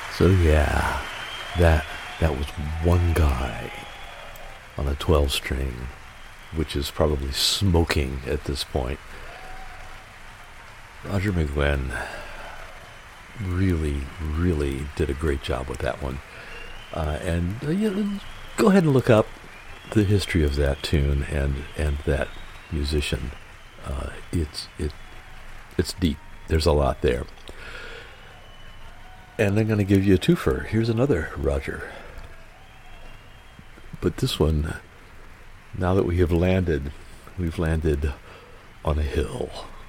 So yeah, that was one guy on a 12 string, which is probably smoking at this point. Roger McGuinn really, really did a great job with that one. Go ahead and look up the history of that tune and that musician. It's deep. There's a lot there. And I'm going to give you a twofer. Here's another Roger. But this one, now that we've landed on a hill.